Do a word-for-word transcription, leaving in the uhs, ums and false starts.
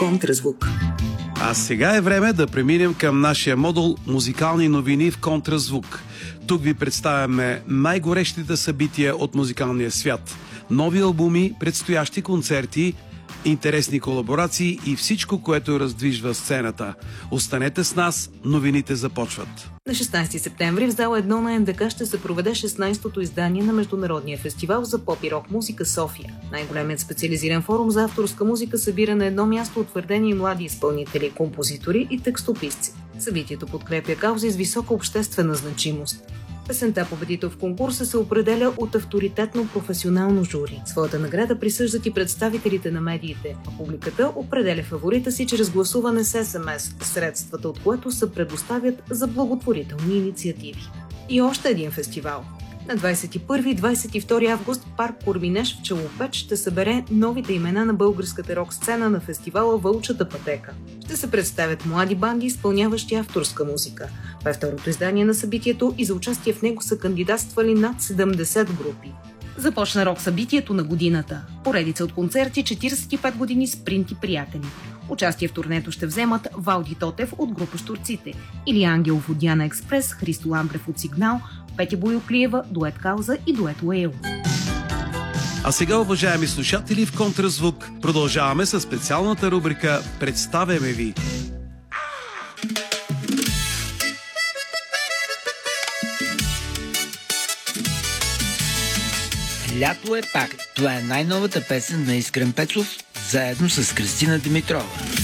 Контразвук. А сега е време да преминем към нашия модул «Музикални новини в Контразвук». Тук ви представяме най-горещите събития от музикалния свят. Нови албуми, предстоящи концерти, интересни колаборации и всичко, което раздвижва сцената. Останете с нас, новините започват. На шестнайсети септември в зала едно на НДК ще се проведе шестнайсетото издание на Международния фестивал за поп и рок музика София. Най-големият специализиран форум за авторска музика събира на едно място утвърдени и млади изпълнители, композитори и текстописци. Събитието подкрепя каузи с висока обществена значимост. Песента победител в конкурса се определя от авторитетно професионално жури. Своята награда присъждат и представителите на медиите, а публиката определя фаворита си чрез гласуване с ес ем ес, средствата от което се предоставят за благотворителни инициативи. И още един фестивал. На двайсет и първи и двайсет и втори август парк Корминеш в Челопеч ще събере новите имена на българската рок-сцена на фестивала Вълчата пътека. Ще се представят млади банди, изпълняващи авторска музика. Това е второто издание на събитието и за участие в него са кандидатствали над седемдесет групи. Започна рок-събитието на годината. Поредица от концерти, четирийсет и пет години спринти приятели. Участие в турнето ще вземат Валди Тотев от група Щурците, Илия Ангелов от Диана Експрес, Христо Ламбрев от Сигнал, Петя Бойлклиева, дует Кауза и дует Уейл. А сега, уважаеми слушатели, в Контразвук продължаваме със специалната рубрика «Представяме ви». Лято е пак. Това е най-новата песен на Искрен Пецов, заедно с Кристина Димитрова.